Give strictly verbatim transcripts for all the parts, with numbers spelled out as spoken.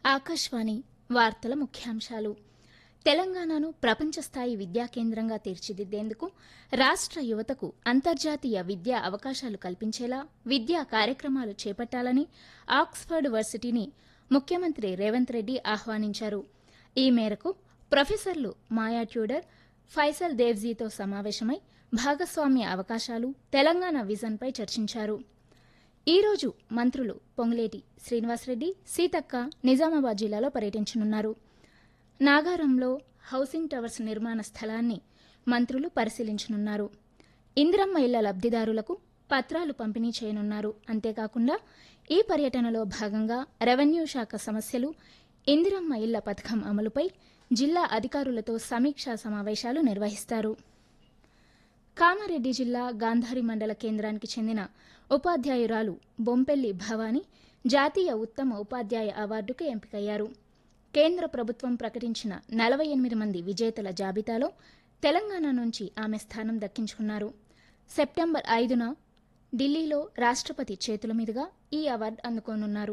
ఆకాశవాణి వార్తల ముఖ్యాంశాలు. తెలంగాణను ప్రపంచ స్థాయి విద్యా కేంద్రంగా తీర్చిదిద్దేందుకు రాష్ట్ర యువతకు అంతర్జాతీయ విద్యా అవకాశాలు కల్పించేలా విద్యా కార్యక్రమాలు చేపట్టాలని ఆక్స్ఫర్డ్ వర్సిటీని ముఖ్యమంత్రి రేవంత్ రెడ్డి ఆహ్వానించారు. ఈ మేరకు ప్రొఫెసర్లు మాయా ట్యూడర్, ఫైసల్ దేవ్జీతో సమావేశమై భాగస్వామ్య అవకాశాలు, తెలంగాణ విజన్పై చర్చించారు. ఈ రోజు మంత్రులు పొంగులేటి శ్రీనివాసరెడ్డి, సీతక్క నిజామాబాద్ జిల్లాలో పర్యటించనున్నారు. నాగారంలో హౌసింగ్ టవర్స్ నిర్మాణ స్థలాన్ని మంత్రులు పరిశీలించనున్నారు. ఇందిరమ్మ ఇళ్ల లబ్దిదారులకు పత్రాలు పంపిణీ చేయనున్నారు. అంతేకాకుండా ఈ పర్యటనలో భాగంగా రెవెన్యూ శాఖ సమస్యలు, ఇందిరమ్మ ఇళ్ల పథకం అమలుపై జిల్లా అధికారులతో సమీక్షా సమావేశాలు నిర్వహిస్తారు. కామారెడ్డి జిల్లా గాంధారి మండల కేంద్రానికి చెందిన ఉపాధ్యాయురాలు బొంపెల్లి భవానీ జాతీయ ఉత్తమ ఉపాధ్యాయ అవార్డుకు ఎంపికయ్యారు. కేంద్ర ప్రభుత్వం ప్రకటించిన నలభై ఎనిమిది మంది విజేతల జాబితాలో తెలంగాణ నుంచి ఆమె స్థానం దక్కించుకున్నారు. సెప్టెంబర్ ఐదున ఢిల్లీలో రాష్ట్రపతి చేతుల మీదుగా ఈ అవార్డు అందుకోనున్నారు.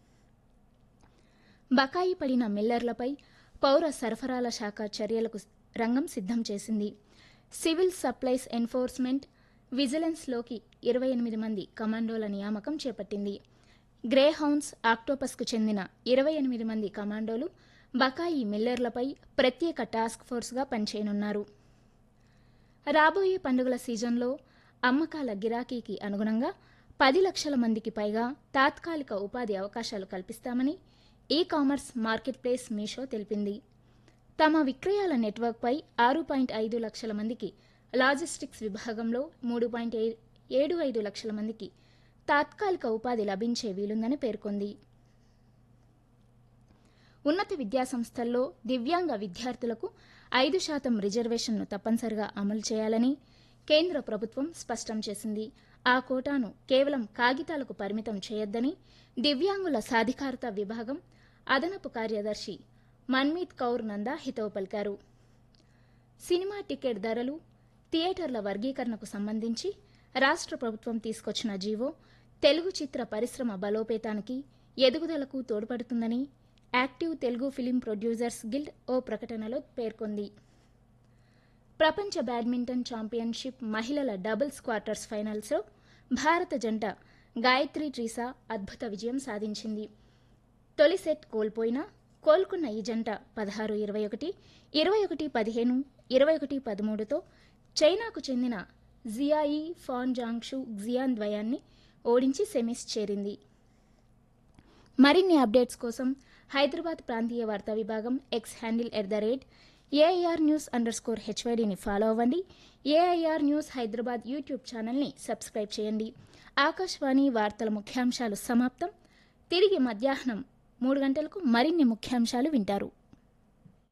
బకాయి పడిన మిల్లర్లపై పౌర సరఫరాల శాఖ చర్యలకు రంగం సిద్దం చేసింది. సివిల్ సప్లైస్ ఎన్ఫోర్స్మెంట్ విజిలెన్స్లోకి ఇరవై ఎనిమిది మంది కమాండోల నియామకం చేపట్టింది. గ్రే హౌన్స్, ఆక్టోపస్కు చెందిన ఇరవై ఎనిమిది మంది కమాండోలు బకాయి మిల్లర్లపై ప్రత్యేక టాస్క్ ఫోర్స్గా పనిచేయనున్నారు. రాబోయే పండుగల సీజన్లో అమ్మకాల గిరాకీకి అనుగుణంగా పది లక్షల మందికి పైగా తాత్కాలిక ఉపాధి అవకాశాలు కల్పిస్తామని e commerce market place Meesho తెలిపింది. తమ విక్రయాల నెట్వర్క్పై ఆరు పాయింట్ ఐదు లక్షల మందికి, లాజిస్టిక్స్ విభాగంలో మూడు పాయింట్ ఏడు ఐదు లక్షల మందికి తాత్కాలిక ఉపాధి లభించే వీలుందని పేర్కొంది. ఉన్నత విద్యాసంస్థల్లో దివ్యాంగ విద్యార్థులకు ఐదు శాతం రిజర్వేషన్ను తప్పనిసరిగా అమలు చేయాలని కేంద్ర ప్రభుత్వం స్పష్టం చేసింది. ఆ కోటాను కేవలం కాగితాలకు పరిమితం చేయొద్దని దివ్యాంగుల సాధికారత విభాగం అదనపు కార్యదర్శి మన్మీత్ కౌర్ నందా హితవు పలికారు. సినిమా టికెట్ ధరలు, థియేటర్ల వర్గీకరణకు సంబంధించి రాష్ట్ర ప్రభుత్వం తీసుకొచ్చిన జీవో తెలుగు చిత్ర పరిశ్రమ బలోపేతానికి, ఎదుగుదలకు తోడ్పడుతుందని active Telugu film producers guild ఓ ప్రకటనలో పేర్కొంది. ప్రపంచ బ్యాడ్మింటన్ ఛాంపియన్షిప్ మహిళల డబుల్స్ క్వార్టర్స్ ఫైనల్స్లో భారత జంట గాయత్రి ట్రీసా అద్భుత విజయం సాధించింది. తొలి సెట్ కోల్పోయినా కోలుకున్న ఈ జంట పదహారు ఇరవై ఒకటి, ఇరవై ఒకటి పదిహేను, ఇరవై ఒకటి పదమూడుతో చైనాకు చెందిన జియాయి ఫాన్ జాంగ్షు జియాన్ ద్వయాన్ని ఓడించి సెమీస్ చేరింది. మరిన్ని అప్డేట్స్ కోసం హైదరాబాద్ ప్రాంతీయ వార్తా విభాగం X handle at the rate AIR news under score హెచ్వైడీని follow అవ్వండి. ఏఐఆర్ న్యూస్ హైదరాబాద్ యూట్యూబ్ ఛానల్ని సబ్స్క్రైబ్ చేయండి. ఆకాశవాణి వార్తల ముఖ్యాంశాలు సమాప్తం. తిరిగి మధ్యాహ్నం మూడు గంటలకు మరిన్ని ముఖ్యాంశాలు వింటారు.